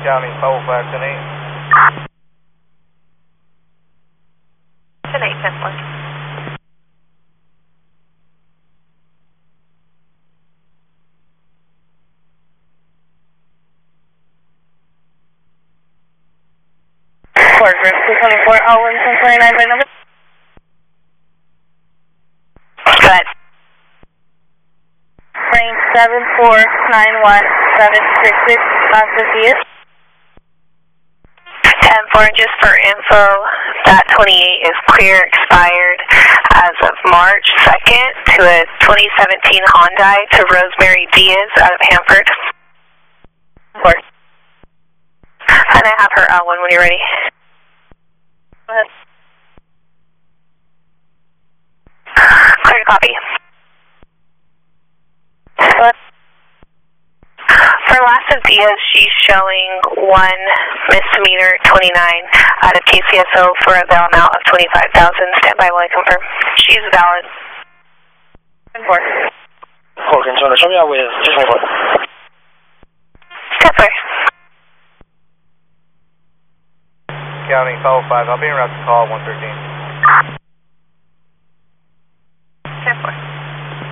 County 505, 10-8. 10-8, 10-1. Ford Group 224, all 129 by number. Go ahead. Range 7491766, Austin Diaz. 10-4, just for info, that 28 is clear expired as of March 2nd to a 2017 Hyundai to Rosemary Diaz out of Hanford. And I have her L1 when you're ready. Go ahead. Clear to copy. For last of Diaz, she's showing 1 misdemeanor 29 out of KCSO for a bail amount of 25,000. Stand by while I confirm. She's valid. 10-4. Corcoran, so show me out with 654. Stepper. County 505, I'll be en route to call 113.